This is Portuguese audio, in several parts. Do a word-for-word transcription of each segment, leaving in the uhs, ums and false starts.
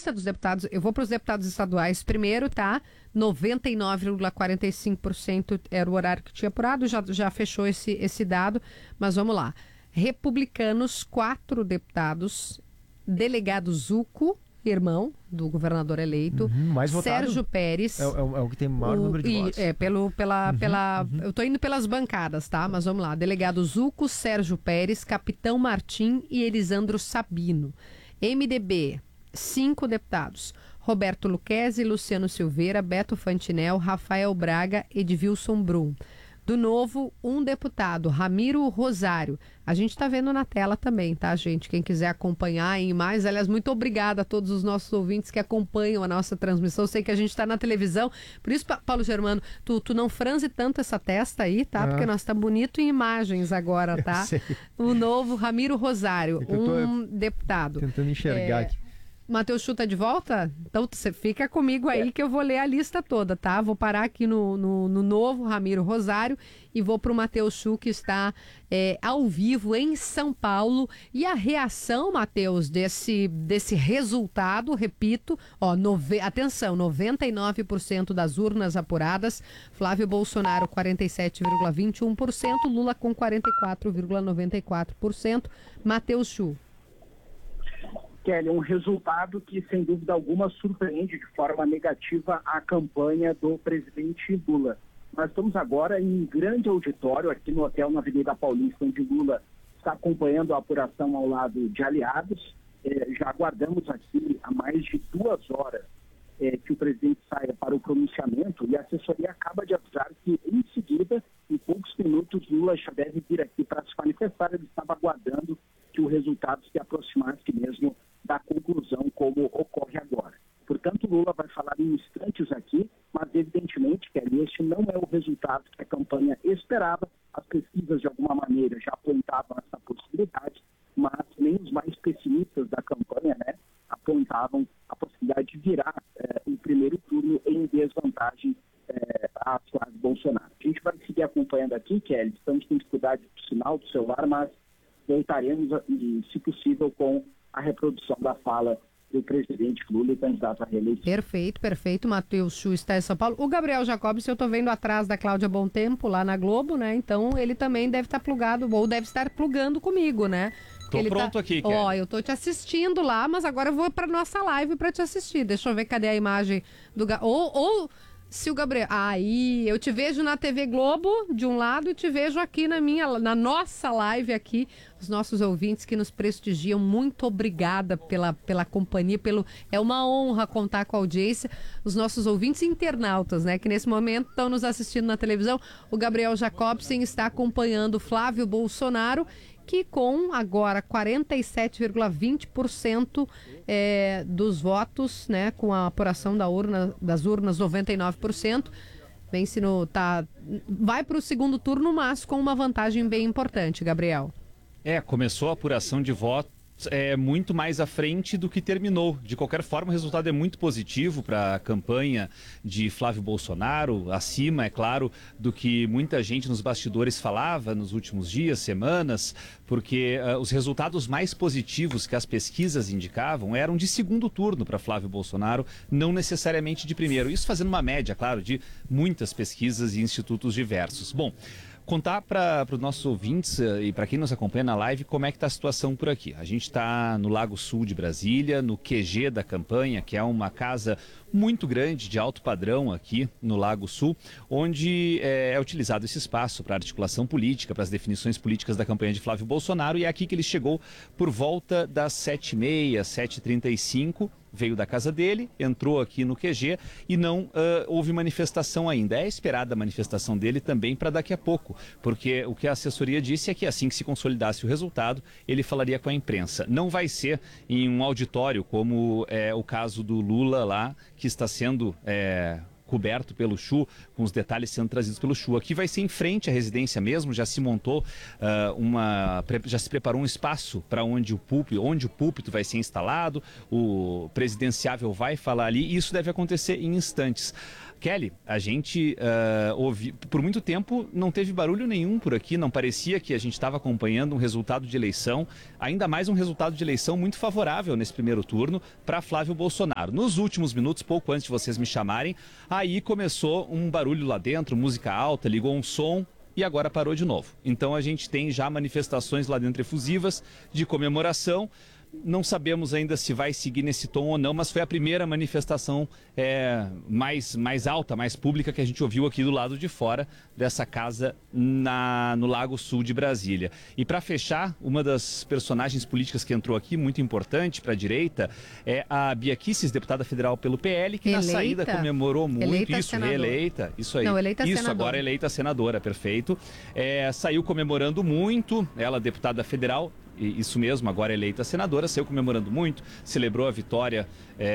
lista dos deputados, eu vou para os deputados estaduais primeiro, tá? noventa e nove vírgula quarenta e cinco por cento era o horário que tinha apurado, já, já fechou esse, esse dado, mas vamos lá. Republicanos, quatro deputados, delegado Zucco, irmão do governador eleito, uhum, mais Sérgio votado. Pérez. É, é, é o que tem maior o, número de e, votos. É, pelo, pela, uhum, pela, uhum. eu tô indo pelas bancadas, tá? Mas vamos lá. Delegado Zucco, Sérgio Pérez, Capitão Martim e Elisandro Sabino. M D B, cinco deputados. Roberto Lucchesi, Luciano Silveira, Beto Fantinel, Rafael Braga, Edvilson Brum. Do Novo, um deputado, Ramiro Rosário. A gente está vendo na tela também, tá, gente? Quem quiser acompanhar em mais, aliás, muito obrigada a todos os nossos ouvintes que acompanham a nossa transmissão. Eu sei que a gente está na televisão, por isso, Paulo Germano, tu, tu não franze tanto essa testa aí, tá? Ah. Porque nós estamos bonito em imagens agora, tá? O Novo, Ramiro Rosário, é um deputado. Tentando enxergar é... aqui. Matheus Chu tá de volta? Então você fica comigo aí é. que eu vou ler a lista toda, tá? Vou parar aqui no, no, no Novo, Ramiro Rosário, e vou pro Matheus Chu, que está é, ao vivo em São Paulo. E a reação, Matheus, desse, desse resultado, repito, ó, nove, atenção, noventa e nove por cento das urnas apuradas, Flávio Bolsonaro quarenta e sete vírgula vinte e um por cento, Lula com quarenta e quatro vírgula noventa e quatro por cento. Matheus Chu. Kelly, um resultado que, sem dúvida alguma, surpreende de forma negativa a campanha do presidente Lula. Nós estamos agora em um grande auditório aqui no hotel na Avenida Paulista, onde Lula está acompanhando a apuração ao lado de aliados. Eh, já aguardamos aqui há mais de duas horas eh, que o presidente saia para o pronunciamento, e a assessoria acaba de avisar que, em seguida, em poucos minutos, Lula já deve vir aqui para se manifestar. Ele estava aguardando que o resultado se aproximasse mesmo da conclusão, como ocorre agora. Portanto, Lula vai falar em instantes aqui, mas evidentemente que este não é o resultado que a campanha esperava. As pesquisas, de alguma maneira, já apontavam essa possibilidade, mas nem os mais pessimistas da campanha, né, apontavam a possibilidade de virar eh, o primeiro turno em desvantagem eh, a Flávio Bolsonaro. A gente vai seguir acompanhando aqui, Kelly, estamos com dificuldade do sinal do celular, mas voltaremos, e, se possível, com a reprodução da fala do presidente Lula e candidato à reeleição. Perfeito, perfeito. Matheus Chu está em São Paulo. O Gabriel Jacobs, eu estou vendo atrás da Cláudia Bom Tempo, lá na Globo, né? Então ele também deve estar plugado, ou deve estar plugando comigo, né? Tô ele pronto tá... aqui, Kelly. Ó, eu tô te assistindo lá, mas agora eu vou para nossa live para te assistir. Deixa eu ver cadê a imagem do... Ga... Ou... ou... Se o Gabriel... Aí, eu te vejo na T V Globo, de um lado, e te vejo aqui na minha, na nossa live aqui, os nossos ouvintes que nos prestigiam. Muito obrigada pela, pela companhia, pelo... É uma honra contar com a audiência. Os nossos ouvintes internautas, né, que nesse momento estão nos assistindo na televisão. O Gabriel Jacobsen está acompanhando Flávio Bolsonaro, que com agora quarenta e sete vírgula vinte por cento é, dos votos, né, com a apuração da urna, das urnas noventa e nove por cento, vence no, tá, vai para o segundo turno, mas com uma vantagem bem importante, Gabriel. É, começou a apuração de votos é muito mais à frente do que terminou. De qualquer forma, o resultado é muito positivo para a campanha de Flávio Bolsonaro, acima, é claro, do que muita gente nos bastidores falava nos últimos dias, semanas, porque uh, os resultados mais positivos que as pesquisas indicavam eram de segundo turno para Flávio Bolsonaro, não necessariamente de primeiro. Isso fazendo uma média, claro, de muitas pesquisas e institutos diversos. Bom, contar para os nossos ouvintes uh, e para quem nos acompanha na live como é que está a situação por aqui. A gente está no Lago Sul de Brasília, no Q G da campanha, que é uma casa muito grande, de alto padrão aqui no Lago Sul, onde é, é utilizado esse espaço para articulação política, para as definições políticas da campanha de Flávio Bolsonaro, e é aqui que ele chegou por volta das sete e meia, sete e trinta e cinco, veio da casa dele, entrou aqui no Q G e não uh, houve manifestação ainda. É esperada a manifestação dele também para daqui a pouco, porque o que a assessoria disse é que assim que se consolidasse o resultado, ele falaria com a imprensa. Não vai ser em um auditório como é o caso do Lula lá, que está sendo... É, coberto pelo Chu, com os detalhes sendo trazidos pelo Chu. Aqui vai ser em frente à residência mesmo, já se montou uh, uma... já se preparou um espaço para onde o púlpito, onde o púlpito vai ser instalado, o presidenciável vai falar ali, e isso deve acontecer em instantes. Kelly, a gente uh, ouvi, por muito tempo não teve barulho nenhum por aqui, não parecia que a gente estava acompanhando um resultado de eleição, ainda mais um resultado de eleição muito favorável nesse primeiro turno para Flávio Bolsonaro. Nos últimos minutos, pouco antes de vocês me chamarem, aí começou um barulho lá dentro, música alta, ligou um som, e agora parou de novo. Então a gente tem já manifestações lá dentro efusivas de comemoração. Não sabemos ainda se vai seguir nesse tom ou não, mas foi a primeira manifestação é, mais, mais alta, mais pública que a gente ouviu aqui do lado de fora dessa casa na, no Lago Sul de Brasília. E para fechar, uma das personagens políticas que entrou aqui, muito importante para a direita, é a Bia Kicis, deputada federal pelo P L, que eleita, na saída comemorou muito eleita isso, senadora. reeleita, isso aí. Não, eleita isso, senadora. Agora eleita senadora, perfeito. É, saiu comemorando muito, ela deputada federal, isso mesmo, agora eleita senadora, saiu comemorando muito, celebrou a vitória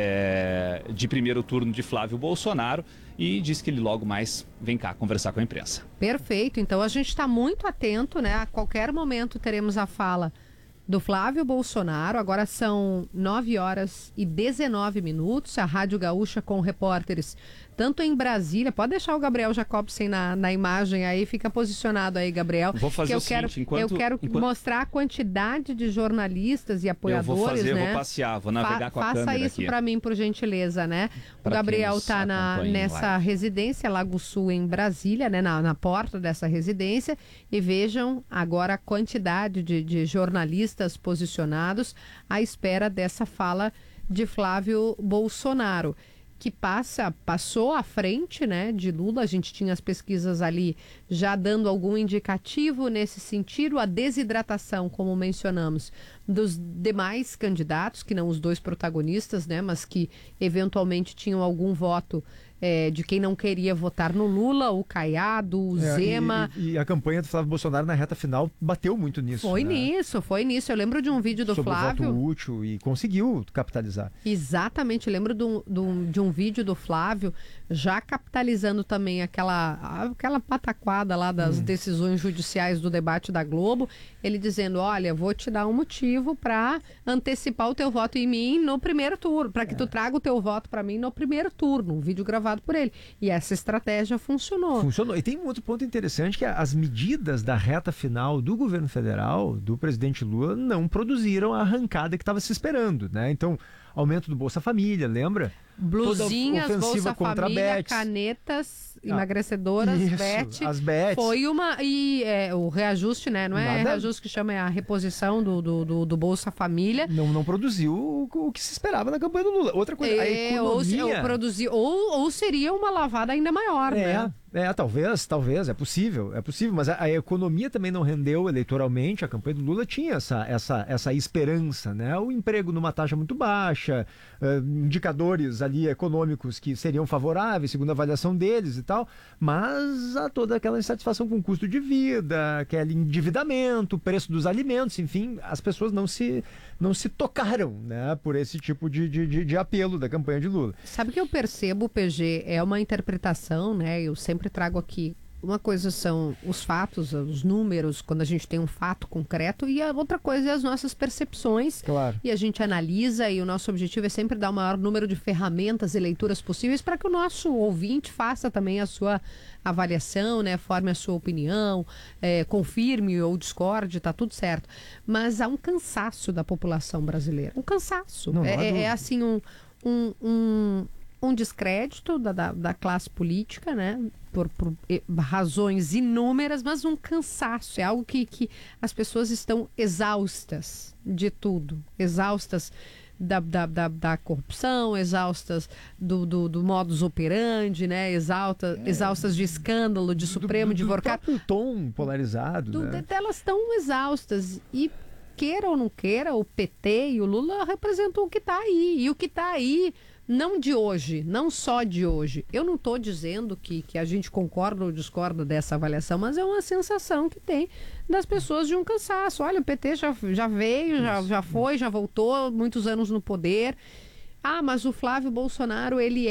é, de primeiro turno de Flávio Bolsonaro e disse que ele logo mais vem cá conversar com a imprensa. Perfeito, então a gente está muito atento, né? A qualquer momento teremos a fala do Flávio Bolsonaro. Agora são nove horas e dezenove minutos, a Rádio Gaúcha com repórteres tanto em Brasília, pode deixar o Gabriel Jacobsen na, na imagem aí, fica posicionado aí, Gabriel. Vou fazer que eu o quero, seguinte, enquanto, eu quero enquanto... mostrar a quantidade de jornalistas e apoiadores, eu vou fazer, né? vou passear, vou navegar Fa com a câmera aqui. Faça isso para mim, por gentileza, né? O pra Gabriel está nessa residência, Lago Sul, em Brasília, né? Na, na porta dessa residência, e vejam agora a quantidade de, de jornalistas posicionados à espera dessa fala de Flávio Bolsonaro, que passa, passou à frente, né, de Lula. A gente tinha as pesquisas ali já dando algum indicativo nesse sentido, a desidratação, como mencionamos, dos demais candidatos, que não os dois protagonistas, né, mas que eventualmente tinham algum voto é, de quem não queria votar no Lula, o Caiado, o é, Zema. E, e, e a campanha do Flávio Bolsonaro na reta final bateu muito nisso. Foi né? nisso, foi nisso. Eu lembro de um vídeo do Sobre Flávio. O voto útil e conseguiu capitalizar. Exatamente, eu lembro do, do, de um vídeo do Flávio já capitalizando também aquela, aquela pataquada lá das hum. decisões judiciais do debate da Globo, ele dizendo, olha, vou te dar um motivo para antecipar o teu voto em mim no primeiro turno, para que é. tu traga o teu voto para mim no primeiro turno, um vídeo gravado por ele. E essa estratégia funcionou. Funcionou. E tem um outro ponto interessante, que as medidas da reta final do governo federal, do presidente Lula, não produziram a arrancada que estava se esperando, né? Então, aumento do Bolsa Família, lembra? Blusinhas, Bolsa Família, canetas ah, emagrecedoras, isso, Bet. As Bet. Foi uma... E é, o reajuste, né? Não é Nada... reajuste que chama, é a reposição do, do, do, do Bolsa Família. Não, não produziu o, o que se esperava na campanha do Lula. Outra coisa, é, a economia... Ou, ou, produzir, ou, ou seria uma lavada ainda maior, é, né? É, talvez, talvez, é possível, é possível, mas a, a economia também não rendeu eleitoralmente. A campanha do Lula tinha essa, essa, essa esperança, né? O emprego numa taxa muito baixa, uh, indicadores ali econômicos que seriam favoráveis, segundo a avaliação deles e tal, mas há toda aquela insatisfação com o custo de vida, aquele endividamento, preço dos alimentos, enfim, as pessoas não se, não se tocaram, né, por esse tipo de, de, de, de apelo da campanha de Lula. Sabe que eu percebo, P G, é uma interpretação, né, eu sempre Sempre trago aqui, uma coisa são os fatos, os números, quando a gente tem um fato concreto, e a outra coisa é as nossas percepções. Claro. E a gente analisa, e o nosso objetivo é sempre dar o maior número de ferramentas e leituras possíveis para que o nosso ouvinte faça também a sua avaliação, né, forme a sua opinião, é, confirme ou discorde, tá tudo certo. Mas há um cansaço da população brasileira, um cansaço. Não, é, não é, é assim um... um, um um descrédito da, da, da classe política, né, por, por razões inúmeras, mas um cansaço, é algo que, que as pessoas estão exaustas de tudo, exaustas da, da, da, da corrupção, exaustas do, do, do modus operandi, né, Exalta, é, exaustas de escândalo, de Supremo, do, do, de Vorcato. Um tom polarizado, do, né? Elas estão exaustas e, queira ou não queira, o P T e o Lula representam o que está aí, e o que está aí não de hoje, não só de hoje. Eu não estou dizendo que, que a gente concorda ou discorda dessa avaliação, mas é uma sensação que tem das pessoas de um cansaço. Olha, o P T já, já veio, já, já foi, já voltou, muitos anos no poder. Ah, mas o Flávio Bolsonaro, ele é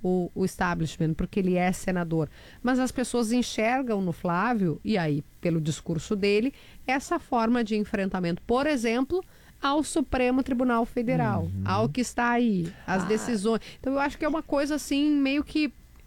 o, o establishment, porque ele é senador. Mas as pessoas enxergam no Flávio, e aí, pelo discurso dele, essa forma de enfrentamento, por exemplo, ao Supremo Tribunal Federal, uhum. ao que está aí, as ah. decisões. Então eu acho que é uma coisa assim, meio que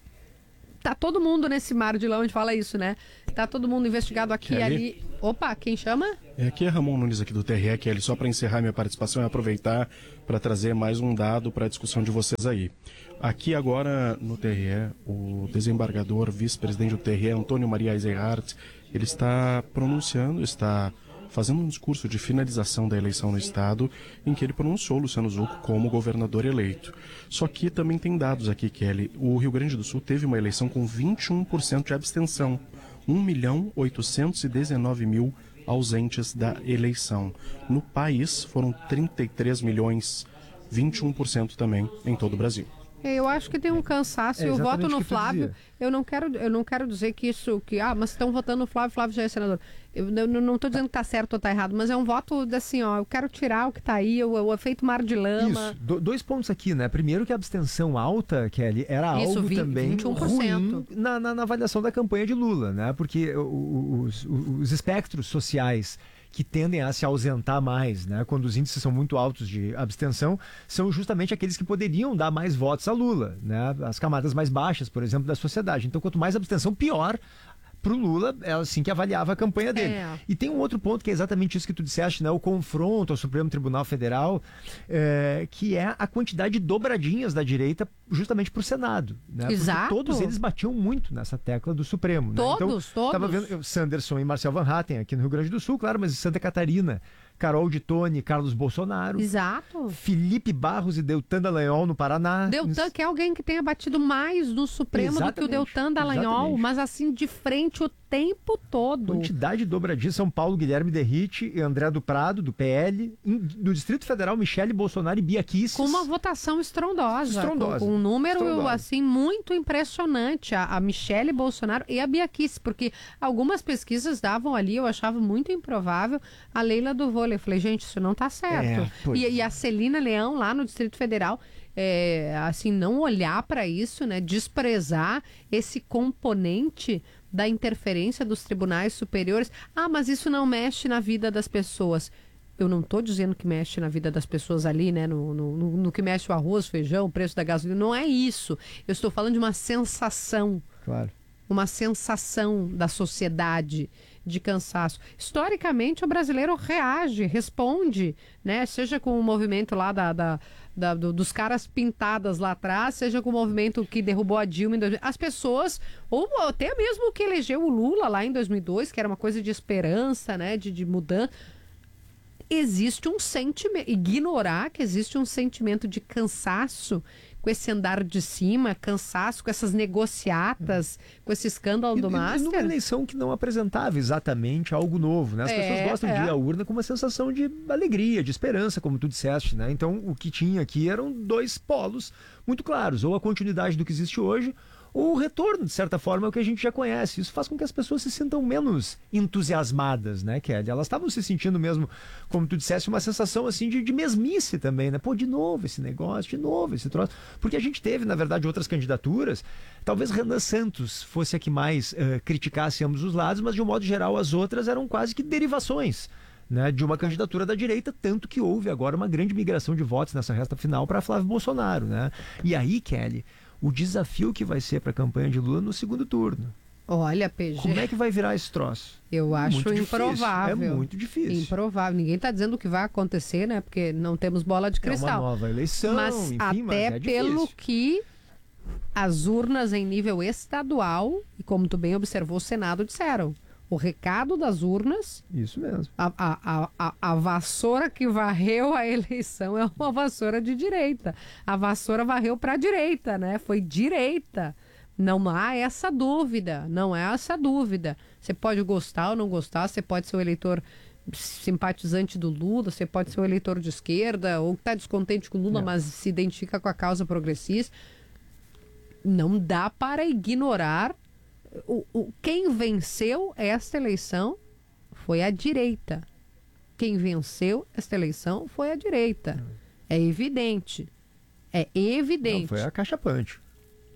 tá todo mundo nesse mar de lá onde fala isso, né? Tá todo mundo investigado aqui e ali. Opa, quem chama? É, aqui é Ramon Nunes aqui do T R E, Kelly. Só para encerrar minha participação e aproveitar para trazer mais um dado para a discussão de vocês aí. Aqui agora no T R E, o desembargador, vice-presidente do T R E, Antônio Maria Eisenhardt, ele está pronunciando, está fazendo um discurso de finalização da eleição no estado, em que ele pronunciou Luciano Zucco como governador eleito. Só que também tem dados aqui, Kelly. O Rio Grande do Sul teve uma eleição com vinte e um por cento de abstenção. um milhão oitocentos e dezenove mil ausentes da eleição. No país foram trinta e três milhões, vinte e um por cento também em todo o Brasil. Eu acho que tem um cansaço. É, eu voto no Flávio. Eu não quero, eu não quero dizer que isso, que ah, mas estão votando no Flávio, Flávio já é senador. Eu, eu não estou dizendo que está certo ou está errado, mas é um voto assim, ó, eu quero tirar o que está aí, o, o efeito mar de lama. Isso. Do, dois pontos aqui, né? Primeiro que a abstenção alta, Kelly, era isso, algo vi, também vinte e um por cento. ruim na, na, na avaliação da campanha de Lula, né? Porque os, os, os espectros sociais que tendem a se ausentar mais, né, quando os índices são muito altos de abstenção, são justamente aqueles que poderiam dar mais votos a Lula, né, as camadas mais baixas, por exemplo, da sociedade. Então, quanto mais abstenção, pior para o Lula, é assim que avaliava a campanha dele. É. E tem um outro ponto que é exatamente isso que tu disseste, né? O confronto ao Supremo Tribunal Federal, é, que é a quantidade de dobradinhas da direita justamente para o Senado. Né? Exato. Porque todos eles batiam muito nessa tecla do Supremo. Todos, né? Então, todos. Estava vendo Sanderson e Marcel Van Hatten aqui no Rio Grande do Sul, claro, mas em Santa Catarina, Carol de Tone, Carlos Bolsonaro. Exato. Felipe Barros e Deltan Dallagnol no Paraná. Deltan, que é alguém que tenha batido mais no Supremo exatamente, do que o Deltan Dallagnol, exatamente. Mas assim, de frente o tempo todo. Quantidade de dobradinha, São Paulo, Guilherme Derrite e André do Prado, do P L. Do Distrito Federal, Michele Bolsonaro e Bia Kicis. Com uma votação estrondosa. Estrondosa. Com, com um número, estrondosa. assim, muito impressionante. A, a Michele Bolsonaro e a Bia Kicis, porque algumas pesquisas davam ali, eu achava muito improvável, a Leila do vôlei. Eu falei, gente, isso não tá certo. É, e, e a Celina Leão, lá no Distrito Federal, é, assim, não olhar para isso, né? Desprezar esse componente da interferência dos tribunais superiores. Ah, mas isso não mexe na vida das pessoas. Eu não estou dizendo que mexe na vida das pessoas ali, né? No, no, no, no que mexe o arroz, feijão, o preço da gasolina. Não é isso. Eu estou falando de uma sensação. Claro. Uma sensação da sociedade de cansaço. Historicamente, o brasileiro reage, responde, né? Seja com o movimento lá da, da, da, do, dos caras pintadas lá atrás, seja com o movimento que derrubou a Dilma em dois mil. As pessoas, ou até mesmo que elegeu o Lula lá em dois mil e dois, que era uma coisa de esperança, né? De, de mudança. Existe um sentimento, ignorar que existe um sentimento de cansaço com esse andar de cima, cansaço com essas negociatas, com esse escândalo e, do e, Master. Numa eleição que não apresentava exatamente algo novo, né? As é, pessoas gostam é. de ir à urna com uma sensação de alegria, de esperança, como tu disseste, né? Então, o que tinha aqui eram dois polos muito claros, ou a continuidade do que existe hoje, ou o retorno, de certa forma, é o que a gente já conhece. Isso faz com que as pessoas se sintam menos entusiasmadas, né, Kelly? Elas estavam se sentindo mesmo, como tu dissesse, uma sensação assim de, de mesmice também, né? Pô, de novo esse negócio, de novo esse troço. Porque a gente teve, na verdade, outras candidaturas. Talvez Renan Santos fosse a que mais uh, criticasse ambos os lados, mas de um modo geral as outras eram quase que derivações, né, de uma candidatura da direita, tanto que houve agora uma grande migração de votos nessa reta final para Flávio Bolsonaro, né? E aí, Kelly, o desafio que vai ser para a campanha de Lula no segundo turno. Olha, P G. Como é que vai virar esse troço? Eu acho muito improvável. Difícil. É muito difícil. Improvável. Ninguém está dizendo o que vai acontecer, né? Porque não temos bola de cristal. É uma nova eleição, mas enfim, até mas é pelo que as urnas em nível estadual, e como tu bem observou, o Senado disseram. O recado das urnas... Isso mesmo. A, a, a, a vassoura que varreu a eleição é uma vassoura de direita. A vassoura varreu para a direita, né? Foi direita. Não há essa dúvida. Não há essa dúvida. Você pode gostar ou não gostar, você pode ser o eleitor simpatizante do Lula, você pode ser o eleitor de esquerda, ou que está descontente com o Lula, não. mas se identifica com a causa progressista. Não dá para ignorar... O, o, quem venceu esta eleição foi a direita. Quem venceu esta eleição foi a direita. É evidente. É evidente. Não, foi acachapante.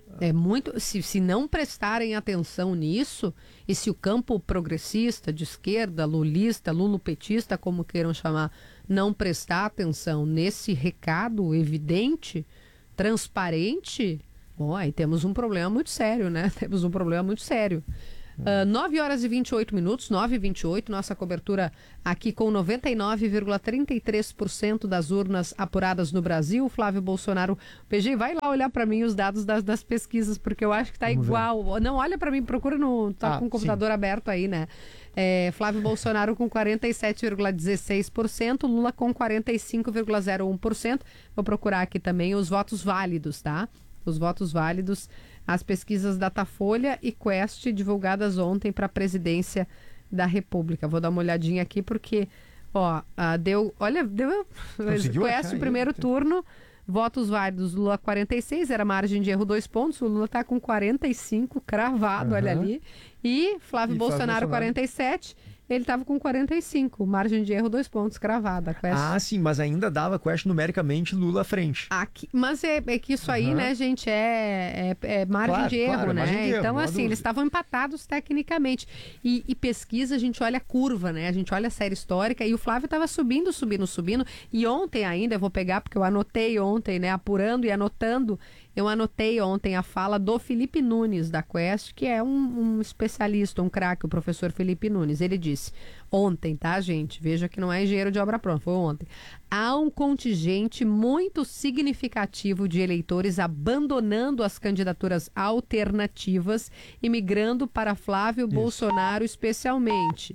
É muito. Se, se não prestarem atenção nisso, e se o campo progressista, de esquerda, lulista, lulopetista, como queiram chamar, não prestar atenção nesse recado evidente, transparente, bom, aí temos um problema muito sério, né? Temos um problema muito sério. Uh, nove horas e vinte e oito minutos, nove e vinte e oito, nossa cobertura aqui com noventa e nove vírgula trinta e três por cento das urnas apuradas no Brasil. Flávio Bolsonaro, P G, vai lá olhar para mim os dados das, das pesquisas, porque eu acho que tá igual. Ver. Não, olha para mim, procura no... Tá ah, com o computador sim. aberto aí, né? É, Flávio Bolsonaro com quarenta e sete vírgula dezesseis por cento, Lula com quarenta e cinco vírgula zero um por cento. Vou procurar aqui também os votos válidos, tá? Os votos válidos, as pesquisas Datafolha e Quest divulgadas ontem para a presidência da República. Vou dar uma olhadinha aqui porque, ó, uh, deu, olha, deu Quest o primeiro aí, turno, votos válidos, Lula quarenta e seis, era margem de erro dois pontos, o Lula está com quarenta e cinco, cravado, uhum. olha ali, e Flávio, e Bolsonaro, Flávio Bolsonaro quarenta e sete, ele estava com quarenta e cinco, margem de erro dois pontos, cravada. Quest. Ah, sim, mas ainda dava Quest numericamente Lula à frente. Aqui, mas é, é que isso aí, uhum. né, gente, é, é, é margem claro, de erro, claro, né? Margem de erro, então, assim, eles estavam empatados tecnicamente. E, e pesquisa, a gente olha a curva, né? A gente olha a série histórica e o Flávio estava subindo, subindo, subindo. E ontem ainda, eu vou pegar, porque eu anotei ontem, né, apurando e anotando, eu anotei ontem a fala do Felipe Nunes, da Quest, que é um, um especialista, um craque, o professor Felipe Nunes. Ele disse, ontem, tá, gente? Veja que não é engenheiro de obra pronta, foi ontem. Há um contingente muito significativo de eleitores abandonando as candidaturas alternativas e migrando para Flávio Isso. Bolsonaro especialmente.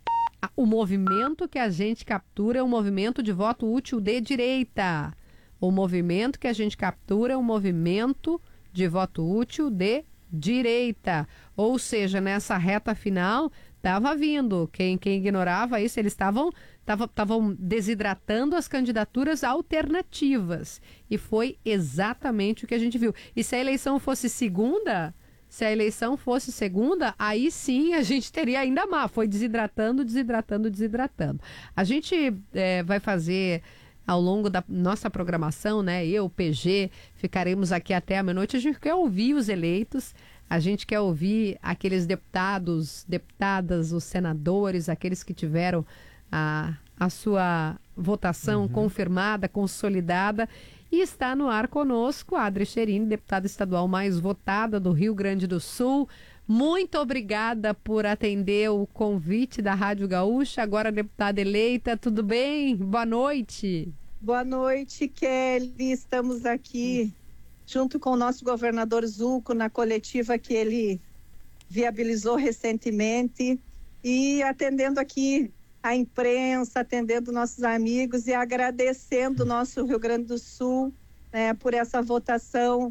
O movimento que a gente captura é um movimento de voto útil de direita. O movimento que a gente captura é um movimento de voto útil de direita. Ou seja, nessa reta final, estava vindo. Quem, quem ignorava isso, eles estavam estavam desidratando as candidaturas alternativas. E foi exatamente o que a gente viu. E se a eleição fosse segunda... Se a eleição fosse segunda, aí sim a gente teria ainda mais. Foi desidratando, desidratando, desidratando. A gente é, vai fazer... Ao longo da nossa programação, né? Eu, P G, ficaremos aqui até a meia-noite. A gente quer ouvir os eleitos, a gente quer ouvir aqueles deputados, deputadas, os senadores, aqueles que tiveram a, a sua votação uhum. confirmada, consolidada. E está no ar conosco a Adri Cherini, deputada estadual mais votada do Rio Grande do Sul. Muito obrigada por atender o convite da Rádio Gaúcha, agora deputada eleita, tudo bem? Boa noite. Boa noite, Kelly. Estamos aqui junto com o nosso governador Zuco na coletiva que ele viabilizou recentemente e atendendo aqui a imprensa, atendendo nossos amigos e agradecendo o nosso Rio Grande do Sul, né, por essa votação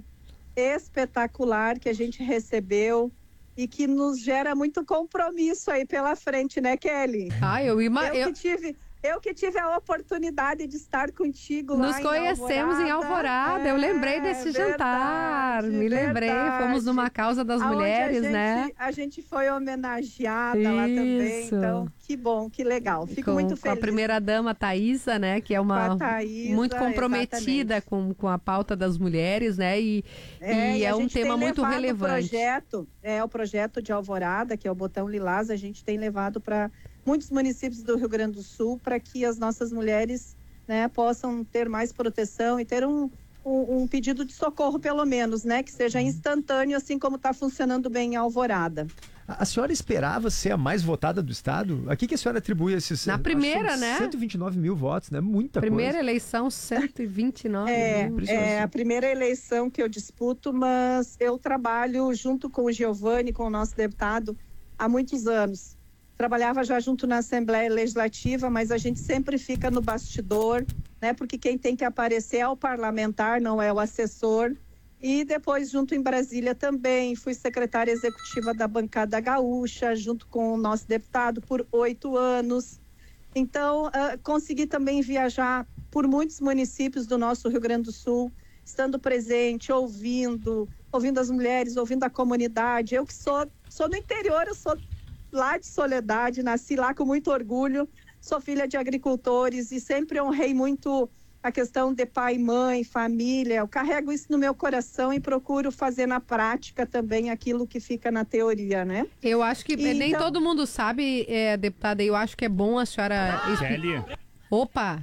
espetacular que a gente recebeu. E que nos gera muito compromisso aí pela frente, né, Kelly? Ah, eu imagino. Eu, eu... que tive, eu que tive a oportunidade de estar contigo lá. Nos conhecemos em Alvorada. É, eu lembrei desse verdade, jantar. Me verdade. lembrei. Fomos numa causa das Aonde mulheres, a gente, né? A gente foi homenageada Isso. lá também. Então, que bom, que legal. Fico com, muito com feliz. Com a primeira-dama, Thaísa, né? Que é uma Thaísa, muito comprometida com, com a pauta das mulheres, né? E é, e é um tema muito relevante. O projeto, é, o projeto de Alvorada, que é o Botão Lilás, a gente tem levado para muitos municípios do Rio Grande do Sul para que as nossas mulheres, né, possam ter mais proteção e ter um, um, um pedido de socorro, pelo menos, né? Que seja instantâneo, assim como está funcionando bem em Alvorada. A senhora esperava ser a mais votada do estado? A que, que a senhora atribui esses... Na primeira, né? cento e vinte e nove mil votos, né? Muita primeira coisa. Primeira eleição, cento e vinte e nove é, mil. É a primeira eleição que eu disputo, mas eu trabalho junto com o Giovanni, com o nosso deputado, há muitos anos. Trabalhava já junto na Assembleia Legislativa, mas a gente sempre fica no bastidor, né? Porque quem tem que aparecer é o parlamentar, não é o assessor. E depois, junto em Brasília também, fui secretária executiva da bancada gaúcha, junto com o nosso deputado por oito anos. Então, uh, consegui também viajar por muitos municípios do nosso Rio Grande do Sul, estando presente, ouvindo, ouvindo as mulheres, ouvindo a comunidade. Eu que sou, sou do interior, eu sou lá de Soledade, nasci lá com muito orgulho, sou filha de agricultores e sempre honrei muito a questão de pai, mãe, família. Eu carrego isso no meu coração e procuro fazer na prática também aquilo que fica na teoria, né? Eu acho que E, nem então- todo mundo sabe, é, deputada, eu acho que é bom a senhora... Kelly, Opa!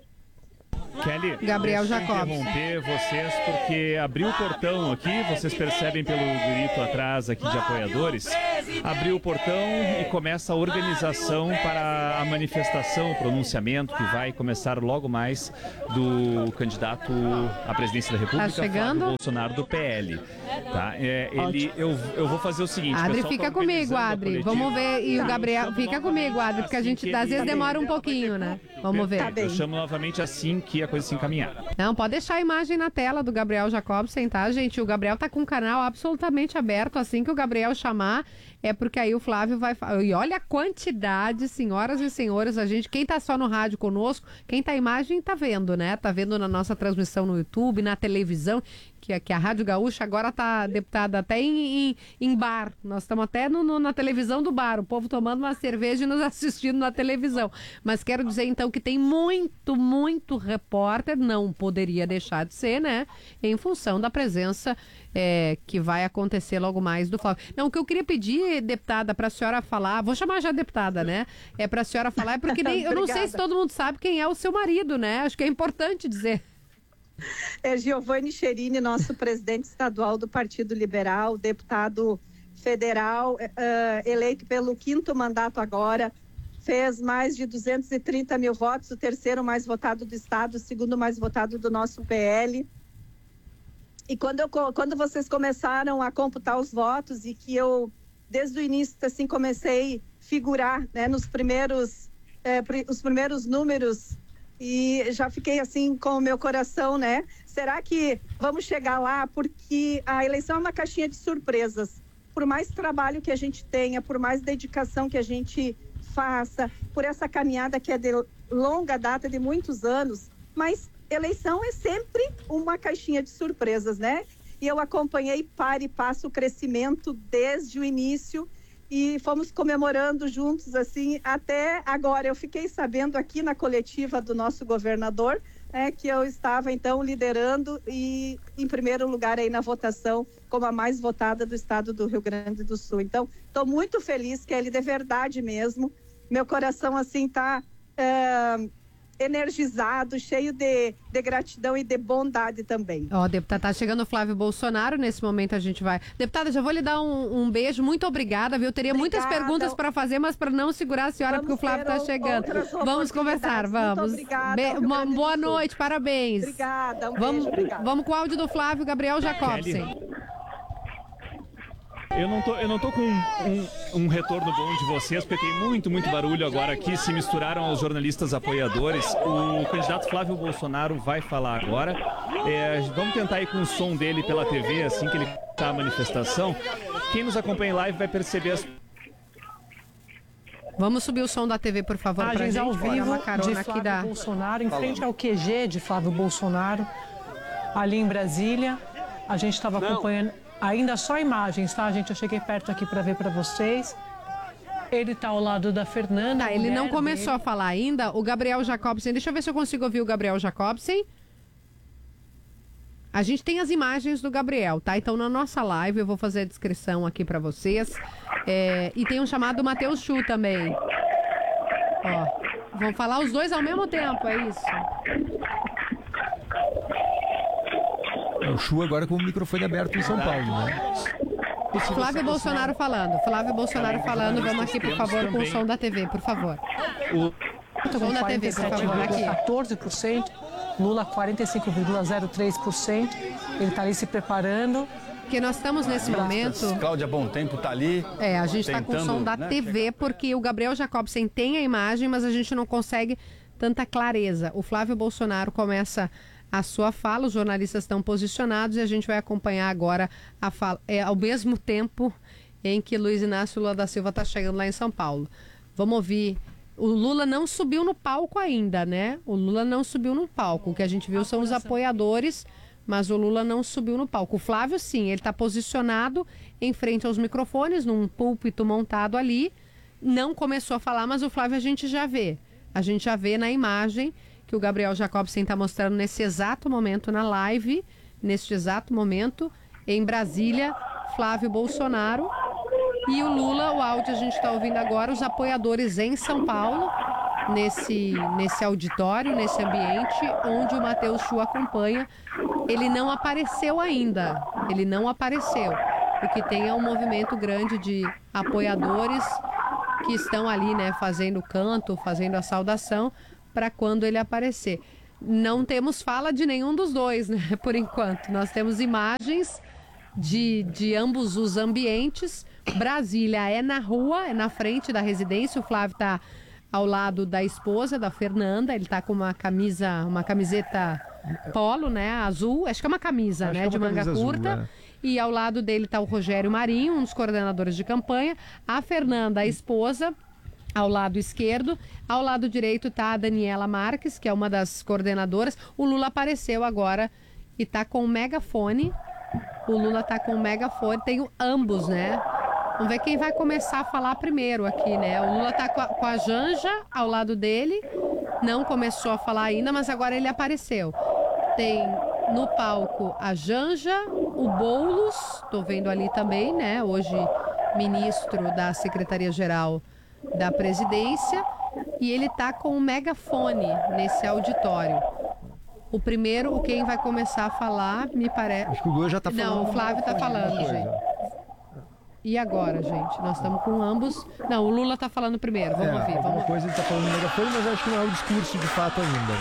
Kelly, Gabriel deixa eu Jacobs. interromper vocês porque abriu o portão aqui, vocês percebem pelo grito atrás aqui de apoiadores, abriu o portão e começa a organização para a manifestação, o pronunciamento que vai começar logo mais do candidato à presidência da República, Tá chegando? Flávio Bolsonaro, do P L. Tá? É, ele, eu, eu vou fazer o seguinte... o Adri, pessoal fica tá comigo, organizando a Adri. coletiva. Vamos ver. E o Tá. Gabriel, Eu fica chamo comigo, Adri, porque a assim gente que às ele- vezes demora um Ela vai ter pouquinho, né? Vamos ver. Tá bem. Eu chamo novamente assim que a coisa se encaminhar. Não, pode deixar a imagem na tela do Gabriel Jacobsen, tá, gente? O Gabriel tá com o canal absolutamente aberto. Assim que o Gabriel chamar, é porque aí o Flávio vai... fa- E olha a quantidade, senhoras e senhores, a gente... Quem tá só no rádio conosco, quem tá imagem tá vendo, né? Tá vendo na nossa transmissão no YouTube, na televisão, que, que a Rádio Gaúcha agora tá, deputada, até em, em, em bar. Nós estamos até no, no- na televisão do bar, o povo tomando uma cerveja e nos assistindo na televisão. Mas quero dizer, então, que tem muito, muito repórter, não poderia deixar de ser, né? Em função da presença é, que vai acontecer logo mais do Flávio. Não, o que eu queria pedir, deputada, para a senhora falar, vou chamar já a deputada, né? É para a senhora falar, é porque nem, eu não sei se Obrigada. todo mundo sabe quem é o seu marido, né? Acho que é importante dizer. É Giovanni Cherini, nosso presidente estadual do Partido Liberal, deputado federal, eh, eleito pelo quinto mandato agora, fez mais de duzentos e trinta mil votos, o terceiro mais votado do estado, o segundo mais votado do nosso P L. E quando, eu, co- quando vocês começaram a computar os votos e que eu, desde o início, assim, comecei a figurar, né, nos primeiros, eh, pri- os primeiros números, e já fiquei assim com o meu coração, né? Será que vamos chegar lá? Porque a eleição é uma caixinha de surpresas. Por mais trabalho que a gente tenha, por mais dedicação que a gente faça, por essa caminhada que é de longa data, de muitos anos, mas eleição é sempre uma caixinha de surpresas, né? E eu acompanhei para e passo o crescimento desde o início e fomos comemorando juntos, assim, até agora. Eu fiquei sabendo aqui na coletiva do nosso governador, né, que eu estava, então, liderando e em primeiro lugar aí na votação como a mais votada do estado do Rio Grande do Sul. Então, estou muito feliz, Kelly, de verdade mesmo. Meu coração, assim, está energizado, cheio de, de gratidão e de bondade também. Ó, deputada, tá chegando o Flávio Bolsonaro, nesse momento a gente vai... Deputada, já vou lhe dar um, um beijo, muito obrigada, viu? Eu teria muitas Obrigada. perguntas para fazer, mas para não segurar a senhora, Vamos porque o Flávio ter tá ou- chegando. outras Vamos conversar, oportunidades. Muito vamos. obrigada, Be- ao Rio uma Grande do boa Sul. noite, parabéns. Obrigada, um Vamos, beijo. vamos com o áudio do Flávio Gabriel Jacobsen. Eu não tô, eu não tô com um, um, um retorno bom de vocês, porque tem muito, muito barulho agora aqui. Se misturaram aos jornalistas apoiadores. O candidato Flávio Bolsonaro vai falar agora. É, vamos tentar ir com o som dele pela T V, assim que ele tá a manifestação. Quem nos acompanha em live vai perceber as... Vamos subir o som da T V, por favor, pra Imagens gente. ao Olha, vivo uma de carona aqui Flávio da... Bolsonaro, em frente ao Q G de Flávio Bolsonaro, ali em Brasília. A gente estava acompanhando, ainda só imagens, tá, gente? Eu cheguei perto aqui para ver para vocês. Ele está ao lado da Fernanda. Tá, ele não mulher começou dele. a falar ainda. O Gabriel Jacobsen, deixa eu ver se eu consigo ouvir o Gabriel Jacobsen. A gente tem as imagens do Gabriel, tá? Então, na nossa live, eu vou fazer a descrição aqui pra vocês. É, e tem um chamado Matheus Chu também. Ó, vão falar os dois ao mesmo tempo, é isso? É o Chu agora com o microfone aberto em São Paulo, né? Flávio Bolsonaro falando. Flávio Bolsonaro falando. Vamos aqui, por favor, com o som da T V, por favor. O... Som da T V, por favor, aqui. quatorze por cento, Lula quarenta e cinco vírgula zero três por cento. Ele está ali se preparando. Porque nós estamos nesse momento... Cláudia Bom Tempo tá ali. É, a gente está com o som da né, T V, porque o Gabriel Jacobsen tem a imagem, mas a gente não consegue tanta clareza. O Flávio Bolsonaro começa a sua fala, os jornalistas estão posicionados e a gente vai acompanhar agora a fala, é, ao mesmo tempo em que Luiz Inácio Lula da Silva está chegando lá em São Paulo. Vamos ouvir. O Lula não subiu no palco ainda, né? O Lula não subiu no palco. O que a gente viu são os apoiadores, mas o Lula não subiu no palco. O Flávio, sim, ele está posicionado em frente aos microfones, num púlpito montado ali. Não começou a falar, mas o Flávio a gente já vê. A gente já vê na imagem que o Gabriel Jacobsen está mostrando nesse exato momento na live, neste exato momento, em Brasília, Flávio Bolsonaro. E o Lula, o áudio a gente está ouvindo agora, os apoiadores em São Paulo, nesse, nesse auditório, nesse ambiente, onde o Matheus Chu acompanha. Ele não apareceu ainda, ele não apareceu. O que tem é um movimento grande de apoiadores que estão ali, né, fazendo canto, fazendo a saudação, para quando ele aparecer. Não temos fala de nenhum dos dois, né, por enquanto. Nós temos imagens de, de ambos os ambientes. Brasília é na rua, é na frente da residência. O Flávio está ao lado da esposa, da Fernanda. Ele está com uma camisa, uma camiseta polo, né, azul. Acho que é uma camisa, Acho né, que é de uma manga camisa curta. azul, é. E ao lado dele está o Rogério Marinho, um dos coordenadores de campanha. A Fernanda, a esposa, ao lado esquerdo. Ao lado direito está a Daniela Marques, que é uma das coordenadoras. O Lula apareceu agora e está com o megafone. O Lula está com o megafone, tem ambos, né? Vamos ver quem vai começar a falar primeiro aqui, né? O Lula está com, com a Janja ao lado dele. Não começou a falar ainda, mas agora ele apareceu. Tem no palco a Janja, o Boulos, estou vendo ali também, né? Hoje ministro da Secretaria-Geral da Presidência, e ele está com um megafone nesse auditório. O primeiro, quem vai começar a falar, me parece... Acho que o Lula já está falando. Não, o Flávio está falando, gente. E agora, gente? Nós estamos com ambos... Não, o Lula está falando primeiro, vamos é, ouvir. Alguma Vamos... coisa ele está falando no megafone, mas acho que não é o discurso de fato ainda.